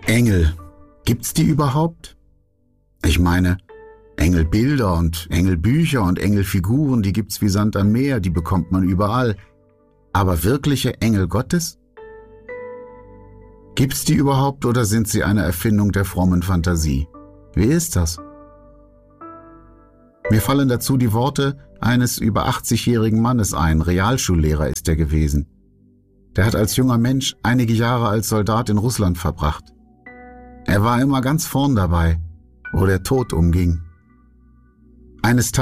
Engel, gibt's die überhaupt? Ich meine, Engelbilder und Engelbücher und Engelfiguren, die gibt's wie Sand am Meer, die bekommt man überall. Aber wirkliche Engel Gottes? Gibt's die überhaupt oder sind sie eine Erfindung der frommen Fantasie? Wie ist das? Mir fallen dazu die Worte eines über 80-jährigen Mannes ein, Realschullehrer ist er gewesen. Der hat als junger Mensch einige Jahre als Soldat in Russland verbracht. Er war immer ganz vorn dabei, wo der Tod umging. Eines